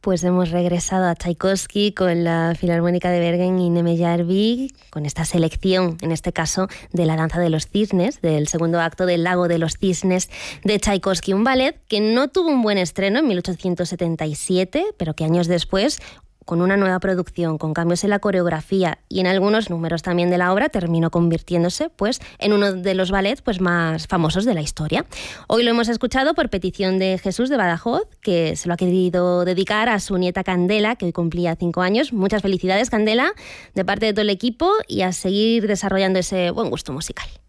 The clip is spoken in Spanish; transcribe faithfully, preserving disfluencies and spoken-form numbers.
Pues hemos regresado a Tchaikovsky con la Filarmónica de Bergen y Nemejärvi, con esta selección, en este caso, de La danza de los cisnes, del segundo acto del Lago de los cisnes de Tchaikovsky, un ballet que no tuvo un buen estreno en mil ochocientos setenta y siete, pero que años después, con una nueva producción, con cambios en la coreografía y en algunos números también de la obra, terminó convirtiéndose pues, en uno de los ballets pues, más famosos de la historia. Hoy lo hemos escuchado por petición de Jesús de Badajoz, que se lo ha querido dedicar a su nieta Candela, que hoy cumplía cinco años. Muchas felicidades, Candela, de parte de todo el equipo, y a seguir desarrollando ese buen gusto musical.